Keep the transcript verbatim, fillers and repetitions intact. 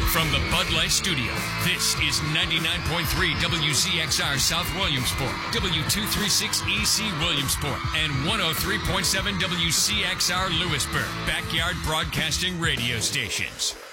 From the Bud Light Studio, this is ninety-nine point three W Z X R South Williamsport, W two thirty-six E C Williamsport, and one oh three point seven W C X R Lewisburg, Backyard Broadcasting Radio Stations.